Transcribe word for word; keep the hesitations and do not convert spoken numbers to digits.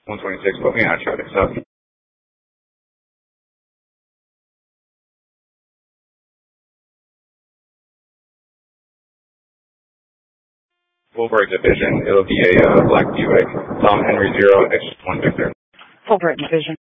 one twenty-six, put me on traffic stop. Full break division, it'll be a uh, black Buick, Tom Henry zero, X one Victor. Full break division.